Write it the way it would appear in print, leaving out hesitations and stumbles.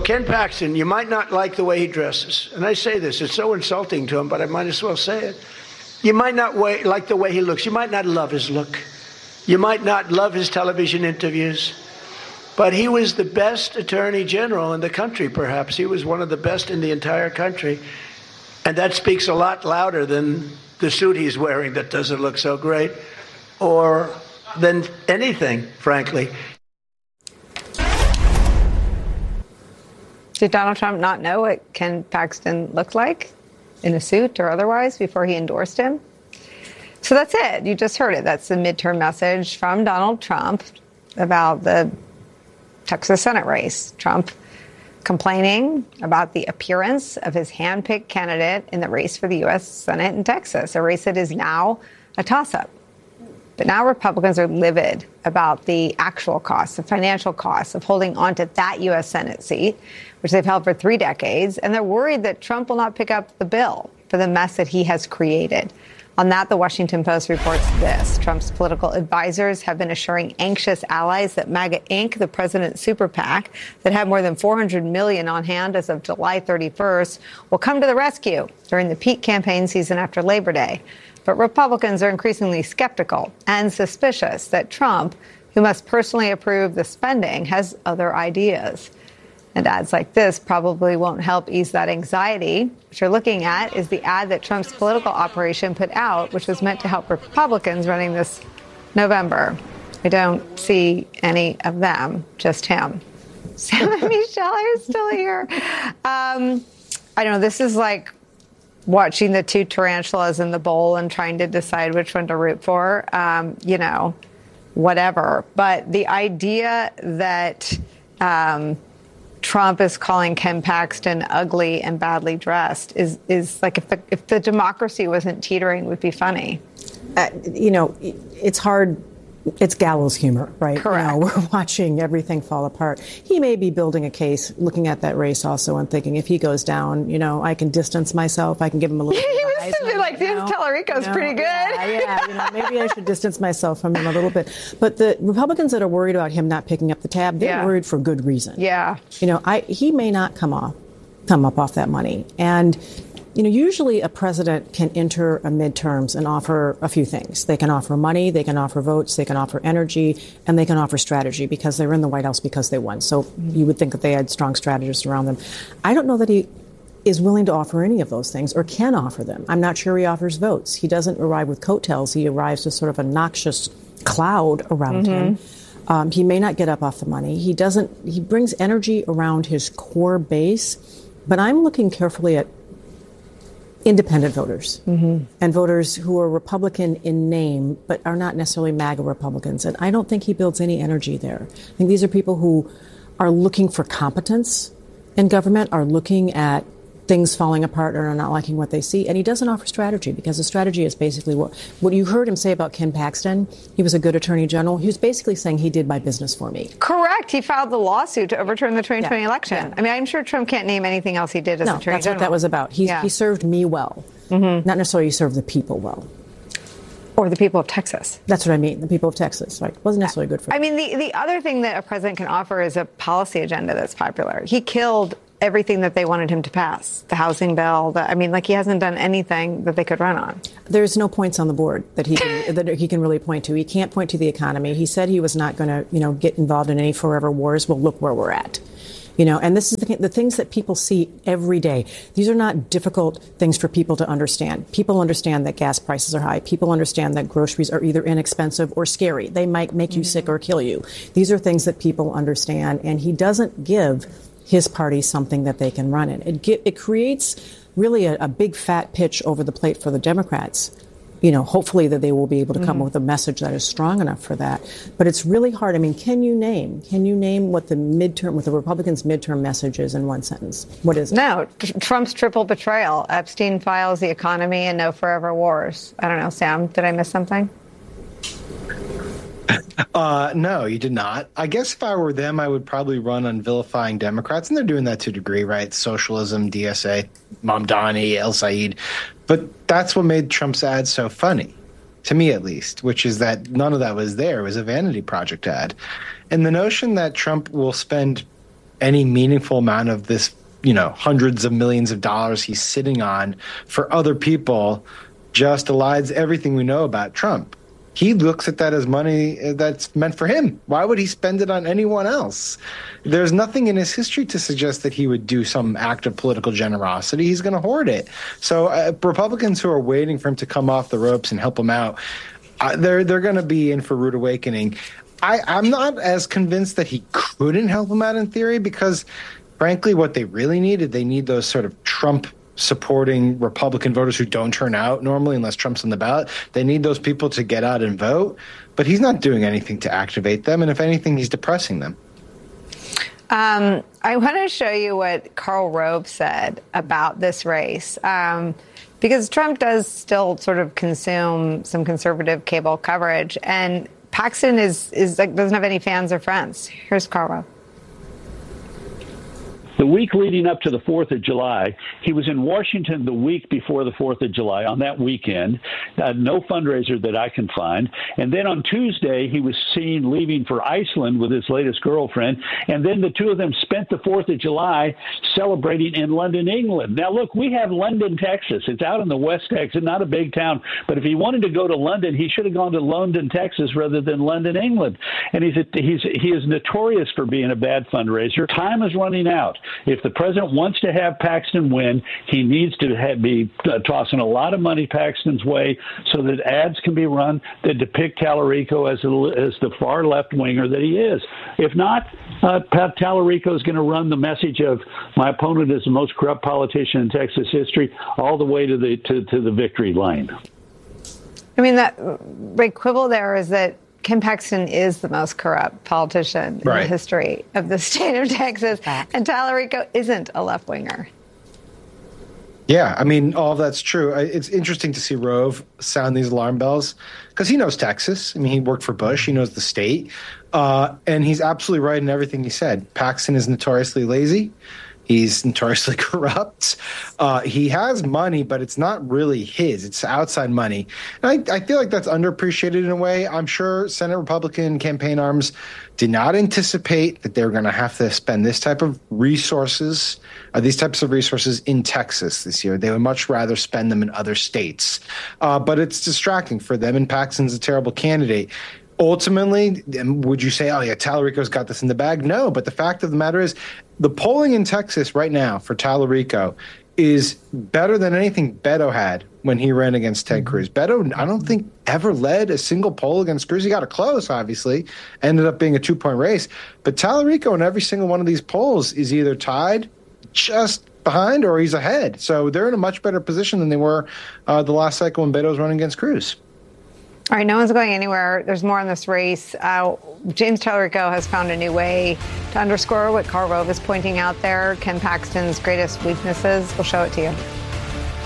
Ken Paxton, you might not like the way he dresses. And I say this, it's so insulting to him, but I might as well say it. You might not like the way he looks. You might not love his look. You might not love his television interviews. But he was the best attorney general in the country, perhaps. He was one of the best in the entire country. And that speaks a lot louder than the suit he's wearing that doesn't look so great, or than anything, frankly. Did Donald Trump not know what Ken Paxton looked like in a suit or otherwise before he endorsed him? So that's it. You just heard it. That's the midterm message from Donald Trump about the Texas Senate race. Trump complaining about the appearance of his handpicked candidate in the race for the U.S. Senate in Texas, a race that is now a toss-up. But now Republicans are livid about the actual costs, the financial costs of holding on to that U.S. Senate seat, which they've held for 3 decades. And they're worried that Trump will not pick up the bill for the mess that he has created. On that, the Washington Post reports this. Trump's political advisors have been assuring anxious allies that MAGA Inc., the president's super PAC, that had more than $400 million on hand as of July 31st, will come to the rescue during the peak campaign season after Labor Day. But Republicans are increasingly skeptical and suspicious that Trump, who must personally approve the spending, has other ideas. And ads like this probably won't help ease that anxiety. What you're looking at is the ad that Trump's political operation put out, which was meant to help Republicans running this November. I don't see any of them, just him. Sam and Michelle are still here. I don't know, this is like watching the 2 tarantulas in the bowl and trying to decide which one to root for, whatever. But the idea that Trump is calling Ken Paxton ugly and badly dressed is like if the democracy wasn't teetering, would be funny. It's hard. It's gallows humor, right? Correct. We're watching everything fall apart. He may be building a case, looking at that race also and thinking, if he goes down, I can distance myself. I can give him a little bit of He was like, this Tallarico's pretty good. Yeah, maybe I should distance myself from him a little bit. But the Republicans that are worried about him not picking up the tab, they're worried for good reason. Yeah. He may not come up off that money. And usually a president can enter a midterms and offer a few things. They can offer money, they can offer votes, they can offer energy, and they can offer strategy because they were in the White House because they won. So you would think that they had strong strategists around them. I don't know that he is willing to offer any of those things or can offer them. I'm not sure he offers votes. He doesn't arrive with coattails. He arrives with sort of a noxious cloud around him. He may not get up off the money. He brings energy around his core base, but I'm looking carefully at independent voters and voters who are Republican in name, but are not necessarily MAGA Republicans. And I don't think he builds any energy there. I think these are people who are looking for competence in government, are looking at things falling apart or are not liking what they see. And he doesn't offer strategy because the strategy is basically what you heard him say about Ken Paxton. He was a good attorney general. He was basically saying he did my business for me. Correct. He filed the lawsuit to overturn the 2020 election. Yeah. I mean, I'm sure Trump can't name anything else he did as attorney general. That's what that was about. He served me well, not necessarily served the people well. Or the people of Texas. That's what I mean. The people of Texas, right? Wasn't necessarily good for them. I mean, the other thing that a president can offer is a policy agenda that's popular. He killed everything that they wanted him to pass, the housing bill. He hasn't done anything that they could run on. There's no points on the board that he can really point to. He can't point to the economy. He said he was not going to, get involved in any forever wars. Well, look where we're at. And this is the things that people see every day. These are not difficult things for people to understand. People understand that gas prices are high. People understand that groceries are either inexpensive or scary. They might make you sick or kill you. These are things that people understand. And he doesn't give his party something that they can run in. It creates really a big fat pitch over the plate for the Democrats. Hopefully that they will be able to come up with a message that is strong enough for that. But it's really hard. I mean, can you name what the Republicans' midterm message is in one sentence? What is it? No, Trump's triple betrayal. Epstein files, the economy, and no forever wars. I don't know, Sam, did I miss something? No, you did not. I guess if I were them, I would probably run on vilifying Democrats, and they're doing that to a degree, right? Socialism, DSA, Mamdani, El Said. But that's what made Trump's ad so funny, to me at least, which is that none of that was there. It was a vanity project ad. And the notion that Trump will spend any meaningful amount of this, hundreds of millions of dollars he's sitting on for other people just elides everything we know about Trump. He looks at that as money that's meant for him. Why would he spend it on anyone else? There's nothing in his history to suggest that he would do some act of political generosity. He's going to hoard it. So Republicans who are waiting for him to come off the ropes and help him out, they're going to be in for rude awakening. I'm not as convinced that he couldn't help him out in theory, because, frankly, what they really they need those sort of Trump supporting Republican voters who don't turn out normally unless Trump's on the ballot. They need those people to get out and vote, but he's not doing anything to activate them. And if anything, he's depressing them. I want to show you what Karl Rove said about this race, because Trump does still sort of consume some conservative cable coverage, and Paxton is like, doesn't have any fans or friends. Here's Karl Rove. The week leading up to the 4th of July, he was in Washington the week before the 4th of July on that weekend. No fundraiser that I can find. And then on Tuesday, he was seen leaving for Iceland with his latest girlfriend. And then the two of them spent the 4th of July celebrating in London, England. Now, look, we have London, Texas. It's out in the West Texas, not a big town. But if he wanted to go to London, he should have gone to London, Texas, rather than London, England. And he is notorious for being a bad fundraiser. Time is running out. If the president wants to have Paxton win, he needs to be tossing a lot of money Paxton's way so that ads can be run that depict Tallarico as the far left winger that he is. If not, Tallarico is going to run the message of my opponent is the most corrupt politician in Texas history all the way to the victory lane. I mean, that big quibble there is that Ken Paxton is the most corrupt politician in the history of the state of Texas, and Tallarico isn't a left-winger. Yeah, I mean, all of that's true. It's interesting to see Rove sound these alarm bells because he knows Texas. I mean, he worked for Bush. He knows the state. And he's absolutely right in everything he said. Paxton is notoriously lazy. He's notoriously corrupt. He has money, but it's not really his. It's outside money. And I feel like that's underappreciated in a way. I'm sure Senate Republican campaign arms did not anticipate that they were going to have to spend this type of resources, these types of resources in Texas this year. They would much rather spend them in other states. But it's distracting for them, and Paxton's a terrible candidate. Ultimately, would you say, oh, yeah, Tallarico's got this in the bag? No, but the fact of the matter is the polling in Texas right now for Tallarico is better than anything Beto had when he ran against Ted Cruz. Beto, I don't think, ever led a single poll against Cruz. He got it close, obviously, ended up being a 2-point race. But Tallarico in every single one of these polls is either tied, just behind, or he's ahead. So they're in a much better position than they were the last cycle when Beto was running against Cruz. All right, no one's going anywhere. There's more in this race. James Tallarico has found a new way to underscore what Karl Rove is pointing out there, Ken Paxton's greatest weaknesses. We'll show it to you.